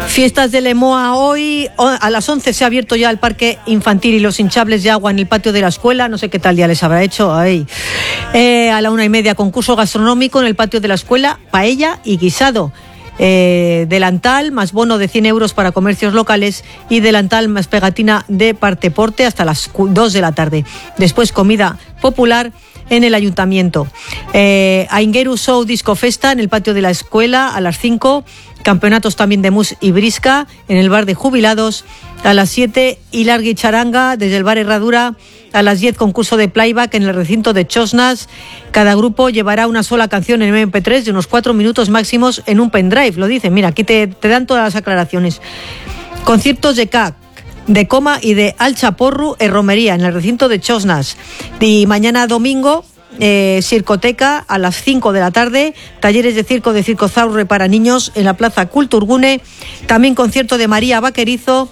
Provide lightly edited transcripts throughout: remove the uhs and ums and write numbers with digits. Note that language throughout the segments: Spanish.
Fiestas de Lemoa hoy. A las 11 se ha abierto ya el parque infantil y los hinchables de agua en el patio de la escuela. No sé qué tal día les habrá hecho ahí. A la 1:30 concurso gastronómico en el patio de la escuela, paella y guisado. Delantal más bono de 100 euros para comercios locales y delantal más pegatina de Parteporte hasta las 2 de la tarde. Después comida popular en el ayuntamiento. Aingeru Show Disco Festa en el patio de la escuela a las 5. Campeonatos también de mus y brisca en el bar de jubilados a las 7. Y Largui Charanga desde el bar Herradura a las 10. Concurso de playback en el recinto de Chosnas. Cada grupo llevará una sola canción en MP3 de unos 4 minutos máximos en un pendrive. Lo dicen, mira, aquí te dan todas las aclaraciones. Conciertos de CAC, de Coma y de Al Chaporru en Romería, en el recinto de Chosnas. Y mañana domingo, Circoteca a las 5 de la tarde, talleres de Circo Zaurre para niños en la Plaza Kulturgune, también concierto de María Vaquerizo,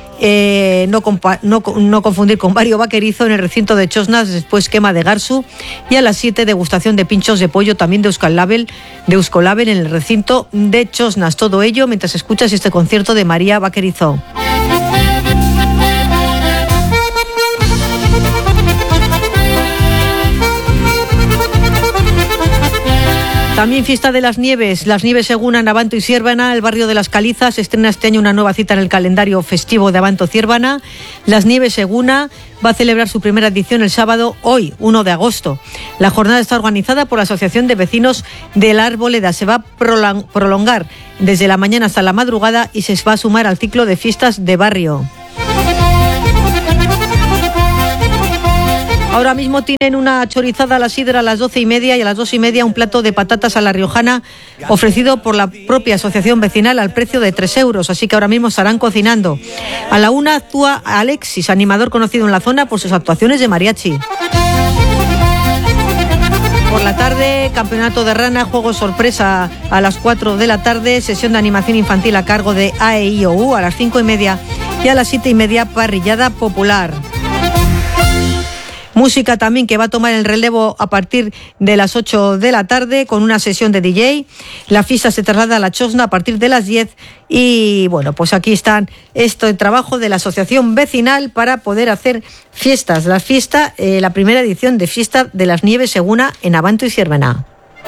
no confundir con Mario Vaquerizo, en el recinto de Chosnas, después quema de Garsu, y a las 7 degustación de pinchos de pollo también de Euskolabel en el recinto de Chosnas. Todo ello mientras escuchas este concierto de María Vaquerizo. También fiesta de las nieves Eguna en Abanto y Ciérvana. El barrio de Las Calizas estrena este año una nueva cita en el calendario festivo de Abanto Ciérvana. Las Nieves Eguna va a celebrar su primera edición el sábado, hoy, 1 de agosto. La jornada está organizada por la Asociación de Vecinos de la Arboleda. Se va a prolongar desde la mañana hasta la madrugada y se va a sumar al ciclo de fiestas de barrio. Ahora mismo tienen una chorizada a la sidra a las 12:30 y a las 2:30 un plato de patatas a la riojana ofrecido por la propia asociación vecinal al precio de 3 euros. Así que ahora mismo estarán cocinando. A la 1 actúa Alexis, animador conocido en la zona por sus actuaciones de mariachi. Por la tarde, campeonato de rana, juego sorpresa a las 4 de la tarde, sesión de animación infantil a cargo de AEIOU a las 5:30 y a las 7:30 parrillada popular. Música también que va a tomar el relevo a partir de las 8 de la tarde con una sesión de DJ. La fiesta se traslada a la Chosna a partir de las 10 y bueno, pues aquí están este trabajo de la asociación vecinal para poder hacer fiestas. La fiesta, la primera edición de Fiesta de las Nieves Eguna en Abanto y Ciérvana.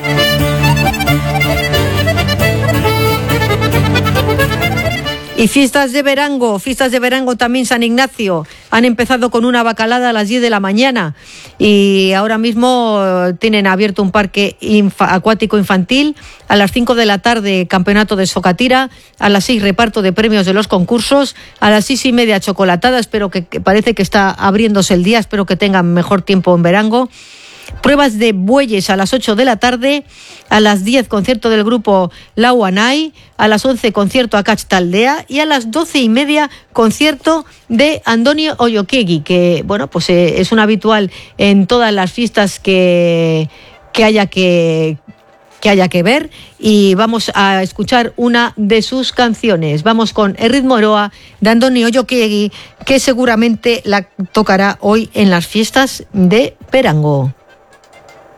Y fiestas de Verango también San Ignacio. Han empezado con una bacalada a las 10 de la mañana y ahora mismo tienen abierto un parque acuático infantil. A las 5 de la tarde, campeonato de socatira. A las 6, reparto de premios de los concursos. A las 6:30, chocolatada. Espero que parece que está abriéndose el día. Espero que tengan mejor tiempo en Verango. Pruebas de bueyes a las 8 de la tarde, a las 10 concierto del grupo Lauanay, a las 11 concierto a Taldea y a las 12:30 concierto de Andoni Oyoquegui, que bueno, pues es un habitual en todas las fiestas que haya que ver, y vamos a escuchar una de sus canciones. Vamos con El ritmo Eroa de Andoni Oyoquegui, que seguramente la tocará hoy en las fiestas de Verango.